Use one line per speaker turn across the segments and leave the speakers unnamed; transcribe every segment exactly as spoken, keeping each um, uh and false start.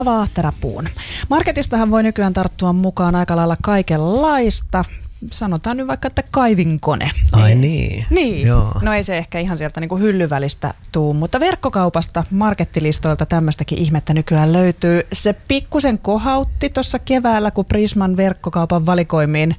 Vaahterapuun. Marketistahan voi nykyään tarttua mukaan aika lailla kaikenlaista. Sanotaan nyt vaikka, että kaivinkone.
Ai niin.
Niin.
Joo.
No ei se ehkä ihan sieltä niinku hyllyvälistä tuu, mutta verkkokaupasta, markettilistoilta tämmöistäkin ihmettä nykyään löytyy. Se pikkusen kohautti tuossa keväällä, kun Prisman verkkokaupan valikoimiin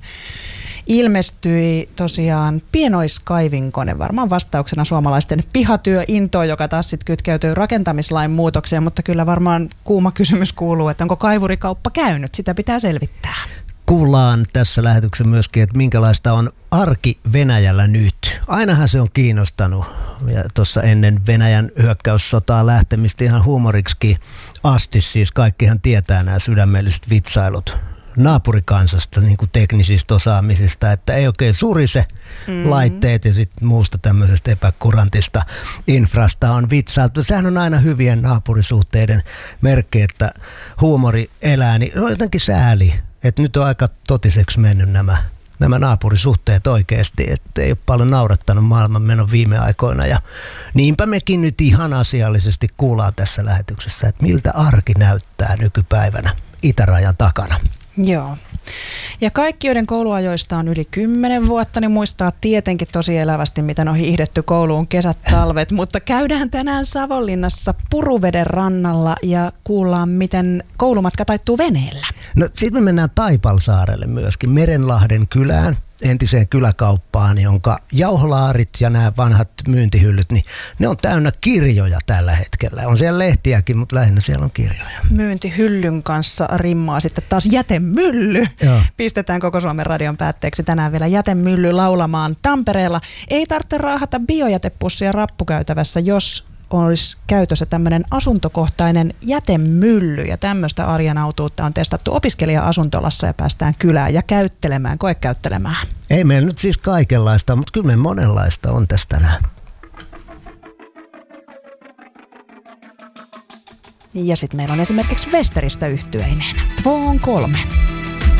ilmestyi tosiaan pienoiskaivinkone, varmaan vastauksena suomalaisten pihatyöintoon, joka taas sitten kytkeytyy rakentamislain muutokseen, mutta kyllä varmaan kuuma kysymys kuuluu, että onko kaivurikauppa käynyt, sitä pitää selvittää.
Kuullaan tässä lähetyksessä myöskin, että minkälaista on arki Venäjällä nyt. Ainahan se on kiinnostanut ja tuossa ennen Venäjän hyökkäyssotaa lähtemistä ihan huumoriksikin asti, siis kaikkihan tietää nämä sydämelliset vitsailut naapurikansasta, niin kuin teknisistä osaamisista, että ei oikein surise mm. laitteet ja sitten muusta tämmöisestä epäkurantista infrasta on vitsailtu. Sehän on aina hyvien naapurisuhteiden merkki, että huumori elää, niin on jotenkin sääli, että nyt on aika totiseksi mennyt nämä, nämä naapurisuhteet oikeasti, että ei ole paljon naurattanut maailmanmenon viime aikoina ja niinpä mekin nyt ihan asiallisesti kuullaan tässä lähetyksessä, että miltä arki näyttää nykypäivänä itärajan takana.
Joo. Ja kaikki, joiden kouluajoista on yli kymmenen vuotta, niin muistaa tietenkin tosi elävästi, miten on hiihdetty kouluun kesät, talvet, mutta käydään tänään Savonlinnassa Puruveden rannalla ja kuullaan, miten koulumatka taittuu veneellä.
No sitten me mennään Taipalsaarelle myöskin, Merenlahden kylään, entiseen kyläkauppaan, jonka jauholaarit ja nämä vanhat myyntihyllyt, niin ne on täynnä kirjoja tällä hetkellä. On siellä lehtiäkin, mutta lähinnä siellä on kirjoja.
Myyntihyllyn kanssa rimmaa sitten taas jätemylly. Joo. Pistetään koko Suomen radion päätteeksi tänään vielä jätemylly laulamaan Tampereella. Ei tarvitse raahata biojätepussia rappukäytävässä, jos olisi käytössä tämmöinen asuntokohtainen jätemylly, ja tämmöistä arjen autuutta on testattu opiskelija-asuntolassa ja päästään kylään ja käyttelemään, koekäyttelemään.
Ei meillä nyt siis kaikenlaista, mutta kyllä me monenlaista on tästä tänään.
Ja sitten meillä on esimerkiksi Westeristä yhtyeineen. Två on kolme.